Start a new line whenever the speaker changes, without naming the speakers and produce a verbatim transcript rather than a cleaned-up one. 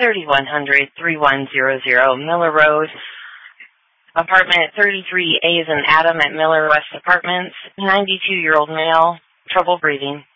thirty-one hundred, thirty-one hundred Miller Road, apartment thirty-three A as in Adam at Miller West Apartments, ninety-two-year-old male, trouble breathing.